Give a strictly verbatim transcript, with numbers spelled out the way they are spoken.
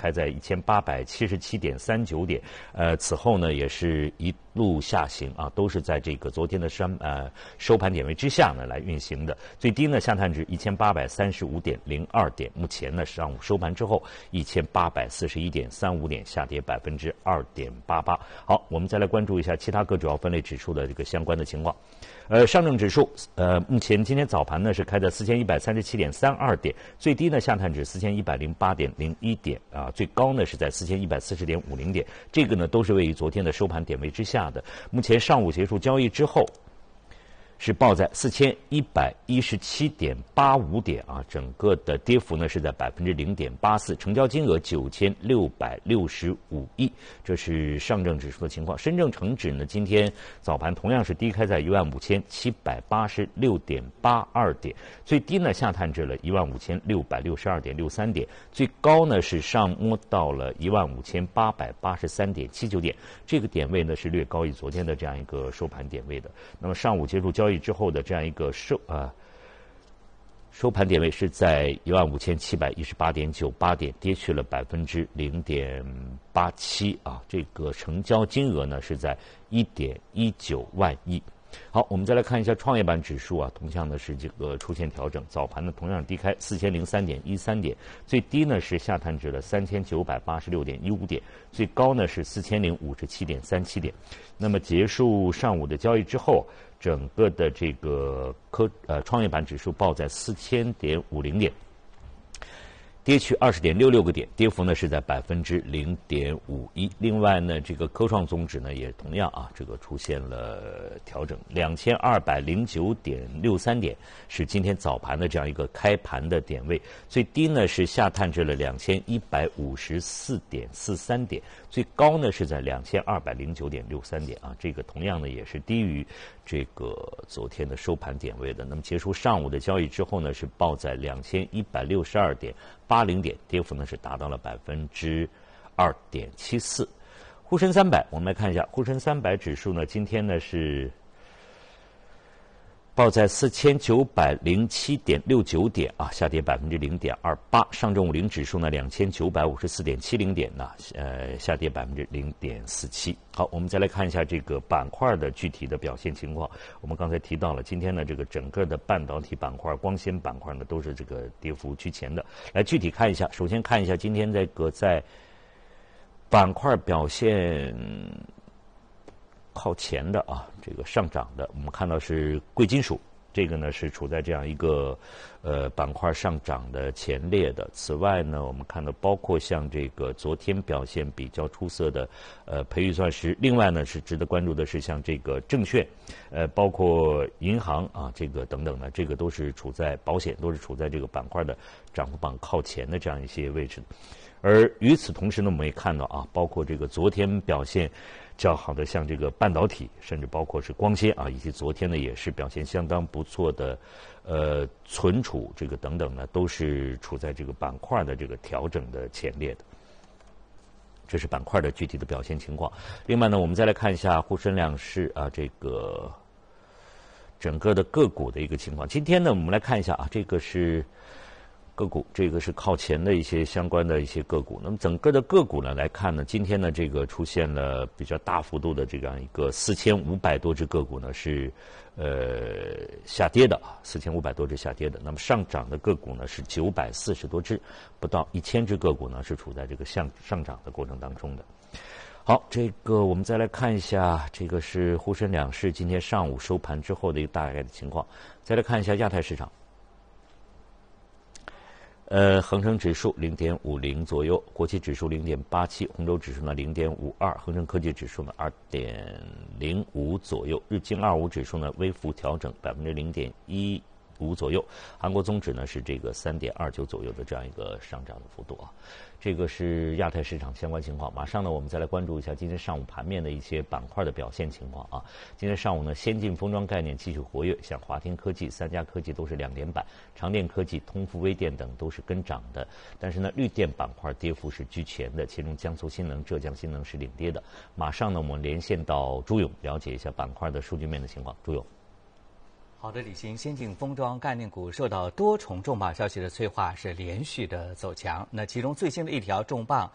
开在一千八百七十七点三九点，呃，此后呢也是一路下行啊，都是在这个昨天的山呃收盘点位之下呢来运行的。最低呢下探至一千八百三十五点零二点，目前呢上午收盘之后一千八百四十一点三五点，下跌百分之二点八八。好，我们再来关注一下其他各主要分类指数的这个相关的情况。呃，上证指数呃目前今天早盘呢是开在四千一百三十七点三二点，最低呢下探至四千一百零八点零一点啊，最高呢是在四千一百四十点五零点，这个呢都是位于昨天的收盘点位之下的。目前上午结束交易之后，是报在四千一百一十七点八五点啊，整个的跌幅呢是在百分之零点八四，成交金额九千六百六十五亿，这是上证指数的情况。深证成指呢，今天早盘同样是低开在一万五千七百八十六点八二点，最低呢下探至了一万五千六百六十二点六三点，最高呢是上摸到了一万五千八百八十三点七九点，这个点位呢是略高于昨天的这样一个收盘点位的。那么上午结束交易交易之后的这样一个收啊、呃、收盘点位是在一万五千七百一十八点九八点，跌去了百分之零点八七啊。这个成交金额呢是在一点一九万亿。好，我们再来看一下创业板指数啊，同样呢是这个出现调整，早盘呢同样低开四千零三点一三点，最低呢是下探至了三千九百八十六点一五点，最高呢是四千零五十七点三七点。那么结束上午的交易之后，整个的这个科呃创业板指数报在四千点五零点。跌去二十点六六个点，跌幅呢是在百分之零点五一。另外呢，这个科创总指呢也同样啊，这个出现了调整，两千二百零九点六三点是今天早盘的这样一个开盘的点位，最低呢是下探至了两千一百五十四点四三点，最高呢是在两千二百零九点六三点啊，这个同样呢也是低于这个昨天的收盘点位的。那么结束上午的交易之后呢，是报在两千一百六十二点八零点，跌幅呢是达到了百分之二点七四。沪深三百，我们来看一下沪深三百指数呢，今天呢是报在四千九百零七点六九点啊，下跌百分之零点二八。上证五零指数呢，两千九百五十四点七零点呢，呃，下跌百分之零点四七。好，我们再来看一下这个板块的具体的表现情况。我们刚才提到了，今天呢，这个整个的半导体板块、光纤板块呢，都是这个跌幅居前的。来具体看一下，首先看一下今天这个在板块表现靠前的啊，这个上涨的，我们看到是贵金属，这个呢是处在这样一个呃板块上涨的前列的。此外呢，我们看到包括像这个昨天表现比较出色的呃培育钻石，另外呢是值得关注的是像这个证券，呃包括银行啊这个等等呢，这个都是处在保险都是处在这个板块的涨幅榜靠前的这样一些位置。而与此同时呢，我们也看到啊，包括这个昨天表现较好的像这个半导体，甚至包括是光纤啊，以及昨天呢也是表现相当不错的呃存储这个等等呢，都是处在这个板块的这个调整的前列的。这是板块的具体的表现情况。另外呢，我们再来看一下沪深两市啊这个整个的个股的一个情况。今天呢，我们来看一下啊，这个是个股，这个是靠前的一些相关的一些个股。那么整个的个股呢来看呢，今天呢这个出现了比较大幅度的这样一个四千五百多只个股呢是呃下跌的啊，四千五百多只下跌的。那么上涨的个股呢是九百四十多只，不到一千只个股呢是处在这个向上涨的过程当中的。好，这个我们再来看一下，这个是沪深两市今天上午收盘之后的一个大概的情况。再来看一下亚太市场。呃，恒生指数零点五零左右，国企指数零点八七，红州指数呢零点五二，恒生科技指数呢二点零五左右，日经二五指数呢微幅调整百分之零点一五左右，韩国综指呢是这个三点二九左右的这样一个上涨的幅度啊。这个是亚太市场相关情况。马上呢，我们再来关注一下今天上午盘面的一些板块的表现情况啊。今天上午呢，先进封装概念继续活跃，像华天科技、三家科技都是两连板，长电科技、通富微电等都是跟涨的。但是呢，绿电板块跌幅是居前的，其中江苏新能、浙江新能是领跌的。马上呢，我们连线到朱勇，了解一下板块的数据面的情况。朱勇。 好的，李欣，先进封装概念股受到多重重磅消息的催化，是连续的走强。那其中最新的一条重磅